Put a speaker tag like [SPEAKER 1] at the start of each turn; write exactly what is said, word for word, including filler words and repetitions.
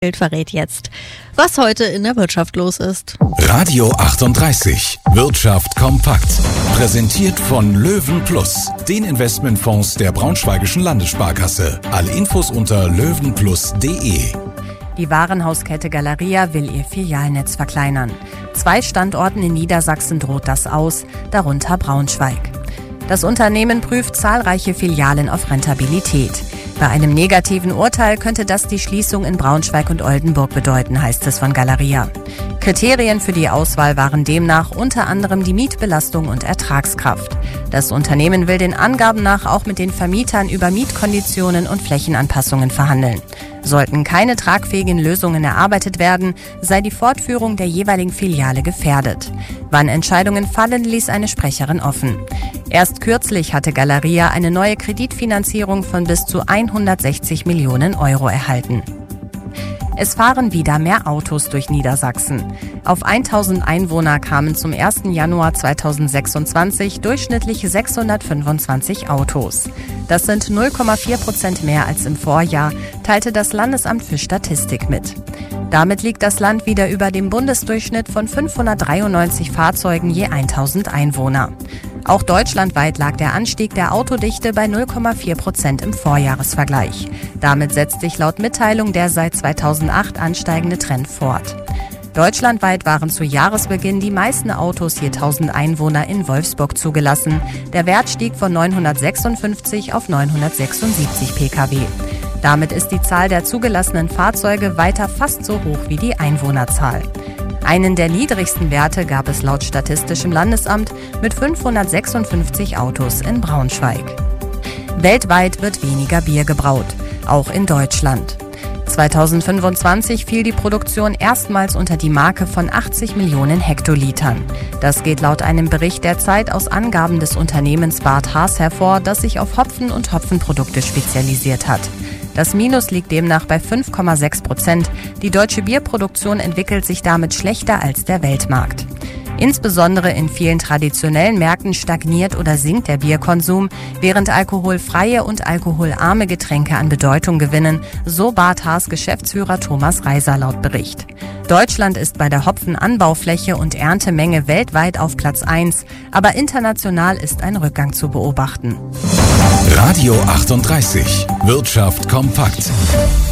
[SPEAKER 1] Bild verrät jetzt, was heute in der Wirtschaft los ist.
[SPEAKER 2] Radio achtunddreißig, Wirtschaft kompakt. Präsentiert von Löwen Plus, den Investmentfonds der Braunschweigischen Landessparkasse. Alle Infos unter löwenplus punkt de.
[SPEAKER 3] Die Warenhauskette Galeria will ihr Filialnetz verkleinern. Zwei Standorten in Niedersachsen droht das aus, darunter Braunschweig. Das Unternehmen prüft zahlreiche Filialen auf Rentabilität. Bei einem negativen Urteil könnte das die Schließung in Braunschweig und Oldenburg bedeuten, heißt es von Galeria. Kriterien für die Auswahl waren demnach unter anderem die Mietbelastung und Ertragskraft. Das Unternehmen will den Angaben nach auch mit den Vermietern über Mietkonditionen und Flächenanpassungen verhandeln. Sollten keine tragfähigen Lösungen erarbeitet werden, sei die Fortführung der jeweiligen Filiale gefährdet. Wann Entscheidungen fallen, ließ eine Sprecherin offen. Erst kürzlich hatte Galeria eine neue Kreditfinanzierung von bis zu hundertsechzig Millionen Euro erhalten. Es fahren wieder mehr Autos durch Niedersachsen. Auf tausend Einwohner kamen zum ersten Januar zweitausendsechsundzwanzig durchschnittlich sechshundertfünfundzwanzig Autos. Das sind null Komma vier Prozent mehr als im Vorjahr, teilte das Landesamt für Statistik mit. Damit liegt das Land wieder über dem Bundesdurchschnitt von fünfhundertdreiundneunzig Fahrzeugen je tausend Einwohner. Auch deutschlandweit lag der Anstieg der Autodichte bei null Komma vier Prozent im Vorjahresvergleich. Damit setzt sich laut Mitteilung der seit zweitausendacht ansteigende Trend fort. Deutschlandweit waren zu Jahresbeginn die meisten Autos je tausend Einwohner in Wolfsburg zugelassen. Der Wert stieg von neunhundertsechsundfünfzig auf neunhundertsechsundsiebzig Pkw. Damit ist die Zahl der zugelassenen Fahrzeuge weiter fast so hoch wie die Einwohnerzahl. Einen der niedrigsten Werte gab es laut Statistischem Landesamt mit fünfhundertsechsundfünfzig Autos in Braunschweig. Weltweit wird weniger Bier gebraut, auch in Deutschland. zweitausendfünfundzwanzig fiel die Produktion erstmals unter die Marke von achtzig Millionen Hektolitern. Das geht laut einem Bericht der Zeit aus Angaben des Unternehmens Bart Haas hervor, das sich auf Hopfen und Hopfenprodukte spezialisiert hat. Das Minus liegt demnach bei fünf Komma sechs Prozent. Die deutsche Bierproduktion entwickelt sich damit schlechter als der Weltmarkt. Insbesondere in vielen traditionellen Märkten stagniert oder sinkt der Bierkonsum, während alkoholfreie und alkoholarme Getränke an Bedeutung gewinnen, so Bart Haas Geschäftsführer Thomas Reiser laut Bericht. Deutschland ist bei der Hopfenanbaufläche und Erntemenge weltweit auf Platz eins, aber international ist ein Rückgang zu beobachten.
[SPEAKER 2] Radio achtunddreißig, Wirtschaft kompakt.